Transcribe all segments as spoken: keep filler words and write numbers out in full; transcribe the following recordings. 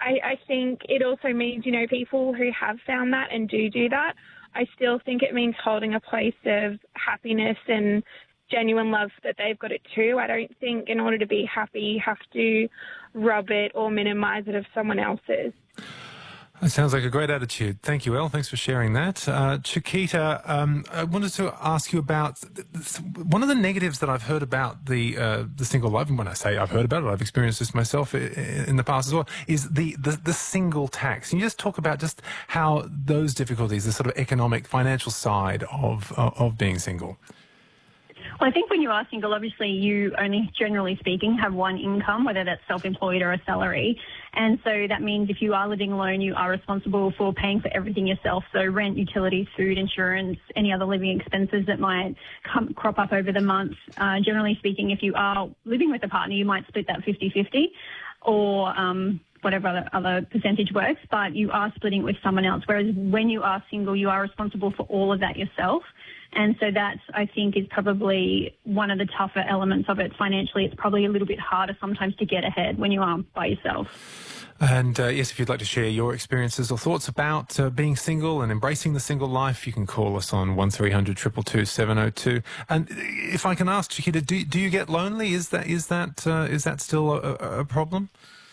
I, I think it also means, you know, people who have found that and do do that, I still think it means holding a place of happiness and genuine love that they've got it too. I don't think in order to be happy you have to rub it or minimise it of someone else's. That sounds like a great attitude. Thank you, Elle. Thanks for sharing that. Uh, Chiquita, um, I wanted to ask you about th- th- one of the negatives that I've heard about the uh, the single life, and when I say I've heard about it, I've experienced this myself in, in the past as well, is the, the, the single tax. Can you just talk about just how those difficulties, the sort of economic, financial side of, uh, of being single? Well, I think when you are single, obviously you only, generally speaking, have one income, whether that's self-employed or a salary. And so that means if you are living alone, you are responsible for paying for everything yourself. So rent, utilities, food, insurance, any other living expenses that might come, crop up over the month. Uh, generally speaking, if you are living with a partner, you might split that fifty-fifty or um, whatever other, other percentage works, but you are splitting it with someone else. Whereas when you are single, you are responsible for all of that yourself. And so that, I think, is probably one of the tougher elements of it. Financially, it's probably a little bit harder sometimes to get ahead when you are by yourself. And uh, yes, if you'd like to share your experiences or thoughts about uh, being single and embracing the single life, you can call us on one three hundred two two two seven oh two. And if I can ask, Chiquita, do, do you get lonely? Is that is that uh, is that still a, a problem?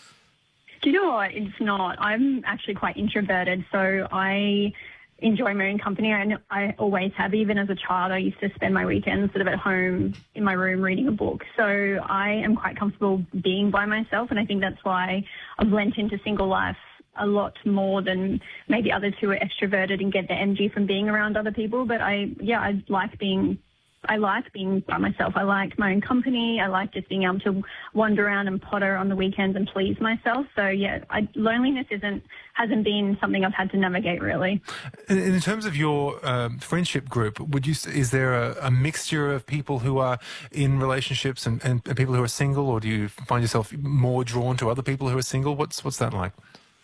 Do you know what? It's not. I'm actually quite introverted, so I enjoy my own company. I, I always have. Even as a child, I used to spend my weekends sort of at home in my room reading a book. So I am quite comfortable being by myself, and I think that's why I've lent into single life a lot more than maybe others who are extroverted and get their energy from being around other people. But I, yeah, I like being I like being by myself. I like my own company. I like just being able to wander around and potter on the weekends and please myself. So, yeah, I, loneliness isn't hasn't been something I've had to navigate, really. In, in terms of your um, friendship group, would you is there a, a mixture of people who are in relationships and, and people who are single, or do you find yourself more drawn to other people who are single? What's what's that like?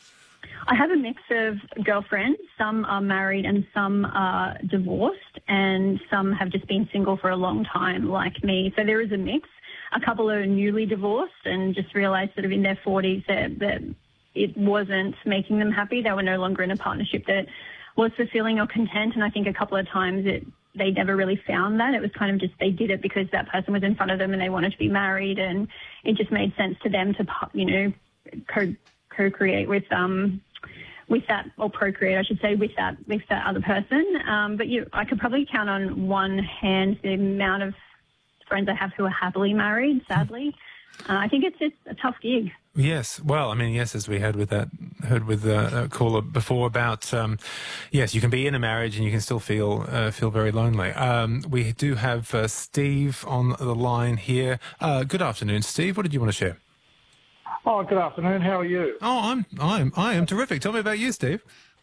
I have a mix of girlfriends. Some are married and some are divorced, and some have just been single for a long time, like me. So there is a mix. A couple are newly divorced and just realised sort of in their forties that, that it wasn't making them happy. They were no longer in a partnership that was fulfilling or content, and I think a couple of times it they never really found that. It was kind of just they did it because that person was in front of them and they wanted to be married, and it just made sense to them to, you know, co- co-create with um with that, or procreate, I should say, with that with that other person. Um, but you, I could probably count on one hand the amount of friends I have who are happily married, sadly. Uh, I think it's just a tough gig. Yes, well, I mean, yes, as we heard with that, heard with the uh, caller before about, um, yes, you can be in a marriage and you can still feel uh, feel very lonely. Um, we do have uh, Steve on the line here. Uh, good afternoon, Steve. What did you want to share? Oh, good afternoon. How are you? Oh, I'm I'm I am terrific. Tell me about you, Steve.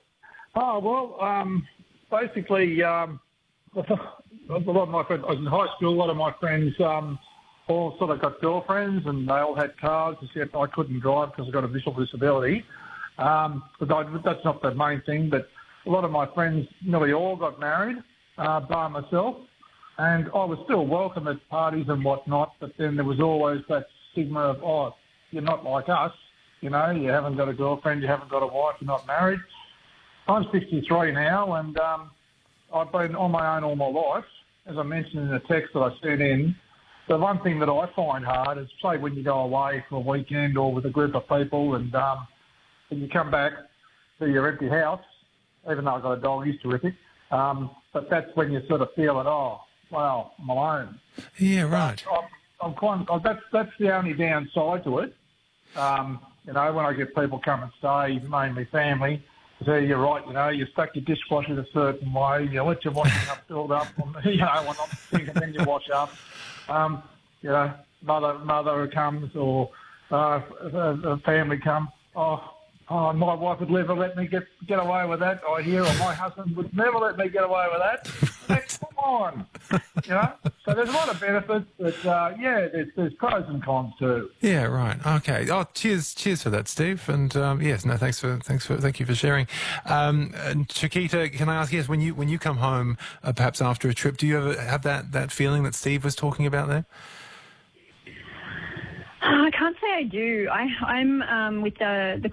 Oh well, um, basically, um, a lot of my friends. I was in high school. A lot of my friends um, all sort of got girlfriends, and they all had cars. Except I couldn't drive because I got a visual disability. Um, but I, that's not the main thing. But a lot of my friends, nearly all, got married, uh, bar myself, and I was still welcome at parties and whatnot. But then there was always that stigma of, oh, you're not like us, you know, you haven't got a girlfriend, you haven't got a wife, you're not married. I'm sixty-three now, and um, I've been on my own all my life. As I mentioned in the text that I sent in, the one thing that I find hard is, say, when you go away for a weekend or with a group of people and, um, and you come back to your empty house, even though I've got a dog, he's terrific, um, but that's when you sort of feel it, oh, wow, I'm alone. Yeah, right. I'm, I'm quite, that's, that's the only downside to it. Um, you know, when I get people come and stay, mainly family, say, you're right, you know, you stack your dishwasher a certain way, you let your washing up filled up, you know, when I'm thinking then you wash up. Um, you know, mother mother comes or uh, a family come, oh, oh, my wife would never let me get get away with that, I hear, or my husband would never let me get away with that. Hey, come on, you know. So there's a lot of benefits, but uh, yeah, there's, there's pros and cons too. Yeah, right. Okay. Oh, cheers, cheers for that, Steve. And um, yes, no, thanks for, thanks for, thank you for sharing. Um, and Chiquita, can I ask? Yes, when you when you come home, uh, perhaps after a trip, do you ever have that that feeling that Steve was talking about there? I can't say I do. I, I'm um, with the the